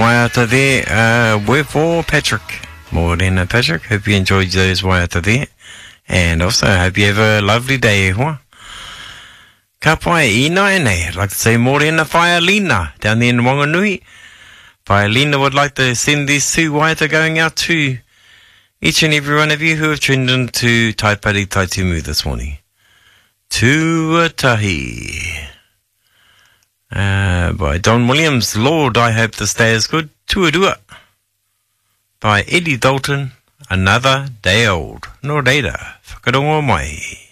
waiata there. Wherefore, Patrick. Morena, Patrick. Hope you enjoyed those waiata there. And also, hope you have a lovely day, hoa. Ka pai ina nei. I'd like to say Morena Whaialina down there in Wanganui. Whaialina would like to send this two waiata going out to each and every one of you who have tuned in to Taipari Taitumu this morning. Tuatahi. By Don Williams. Lord, I hope this day is good. Tuadua. By Eddie Dalton. Another day old. No reira. Whakarongo mai.